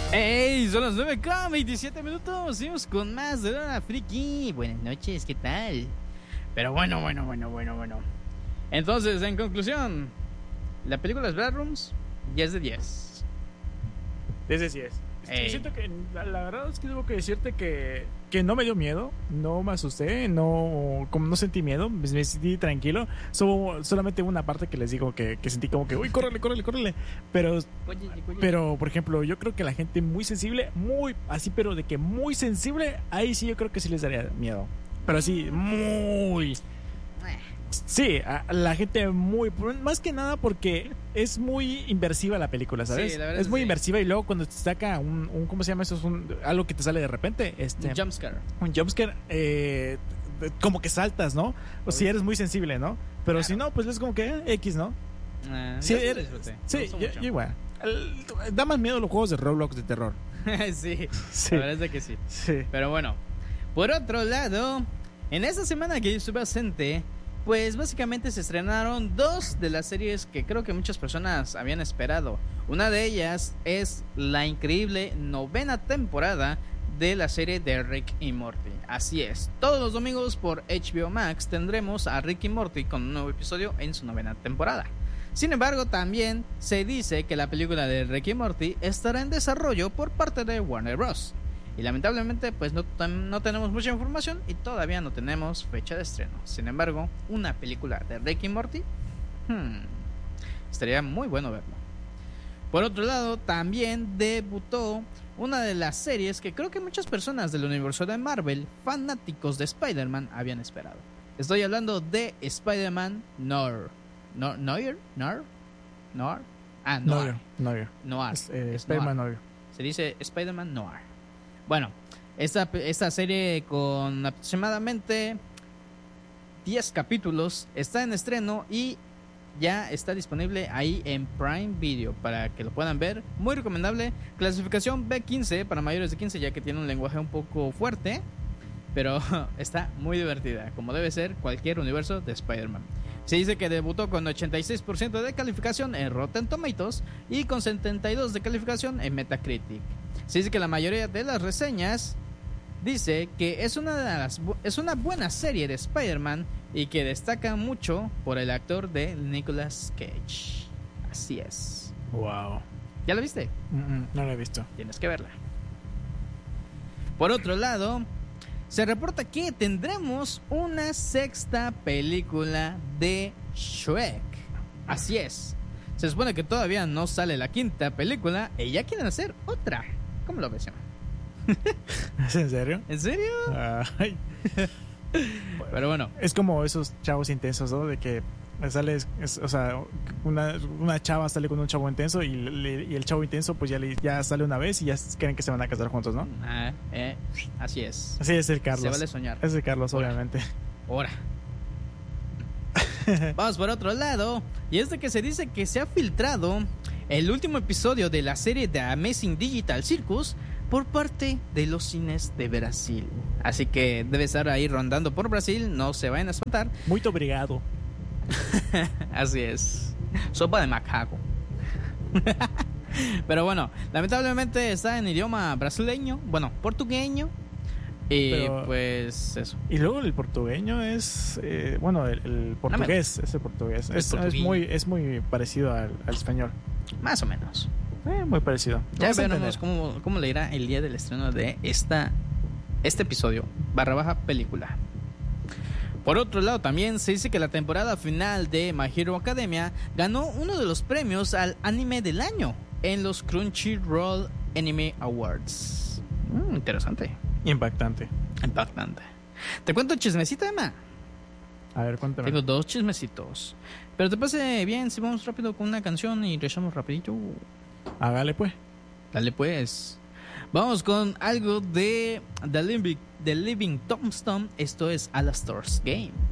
¡Ey! Son las 9:27. Seguimos con más de Hora Friki. Buenas noches, ¿qué tal? Pero bueno. Entonces, en conclusión, la película Bad Rooms, 10 de 10. 10 de 10. Siento que la verdad es que tengo que decirte que no me dio miedo, no me asusté, no sentí miedo, me sentí tranquilo. Solamente una parte que les digo que sentí como que, uy, córrele. Pero, por ejemplo, yo creo que la gente muy sensible, muy así, pero de que muy sensible, ahí sí yo creo que sí les daría miedo. Pero así, muy... Sí, a la gente muy... Más que nada porque es muy inmersiva la película, ¿sabes? Sí, la verdad es muy sí. inmersiva y luego cuando te saca un ¿cómo se llama eso? Algo que te sale de repente. Un jumpscare. Un jumpscare, como que saltas, ¿no? O si eres muy sensible, ¿no? Pero Claro. si no, pues es como que X, ¿no? Sí, Yo sí lo disfruté. sí, Me gustó yo mucho. igual. Da más miedo los juegos de Roblox de terror. Sí, Sí. la verdad es de que sí. Sí. Pero bueno, por otro lado, en esta semana que yo estuve ausente, pues básicamente se estrenaron dos de las series que creo que muchas personas habían esperado. Una de ellas es la increíble 9ª temporada de la serie de Rick y Morty. Así es, todos los domingos por HBO Max tendremos a Rick y Morty con un nuevo episodio en su 9ª temporada. Sin embargo, también se dice que la película de Rick y Morty estará en desarrollo por parte de Warner Bros. Y lamentablemente pues no tenemos mucha información y todavía no tenemos fecha de estreno. Sin embargo, una película de Rick y Morty, estaría muy bueno verlo. Por otro lado, también debutó una de las series que creo que muchas personas del universo de Marvel, fanáticos de Spider-Man, habían esperado. Estoy hablando de Spider-Man Noir. ¿Noir? Ah, Noir. Noir. Noir. Spider-Man Noir. Se dice Spider-Man Noir. Bueno, esta serie con aproximadamente 10 capítulos está en estreno y ya está disponible ahí en Prime Video para que lo puedan ver. Muy recomendable. Clasificación B15 para mayores de 15, ya que tiene un lenguaje un poco fuerte, pero está muy divertida, como debe ser cualquier universo de Spider-Man. Se dice que debutó con 86% de calificación en Rotten Tomatoes y con 72% de calificación en Metacritic. Se dice que la mayoría de las reseñas dice que es una buena serie de Spider-Man y que destaca mucho por el actor de Nicolas Cage. Así es. Wow. ¿Ya la viste? No lo he visto. Tienes que verla. Por otro lado, se reporta que tendremos una 6ª película de Shrek. Así es. Se supone que todavía no sale la 5ª película y ya quieren hacer otra. ¿Cómo lo ves, Emma? ¿Es en serio? ¿En serio? Ay. Pero bueno. Es como esos chavos intensos, ¿no? De que sales, o sea, una chava sale con un chavo intenso y el chavo intenso pues ya sale una vez y ya creen que se van a casar juntos, ¿no? Así es. Así es el Carlos. Se vale soñar. Es el Carlos, obviamente. Ahora. Vamos por otro lado. Y es de que se dice que se ha filtrado el último episodio de la serie de Amazing Digital Circus por parte de los cines de Brasil. Así que debe estar ahí rondando por Brasil. No se vayan a espantar. Muy obrigado. Así es. Sopa de macaco. Pero bueno, lamentablemente está en idioma brasileño. Bueno, portugueño. Y pero, pues eso. Y luego el portugueño es bueno, el portugués, es el portugués. Es muy parecido al español. Más o menos. Muy parecido. Ya veremos cómo le irá el día del estreno de este episodio / película. Por otro lado, también se dice que la temporada final de My Hero Academia ganó uno de los premios al anime del año en los Crunchyroll Anime Awards. Interesante. Impactante. ¿Te cuento un chismecito, Emma? A ver, cuéntame. Tengo 2 chismecitos. Pero te parece bien si vamos rápido con una canción y regresamos rapidito. Hágale pues. Dale pues. Vamos con algo de The Living Tombstone. Esto es Alastor's Game.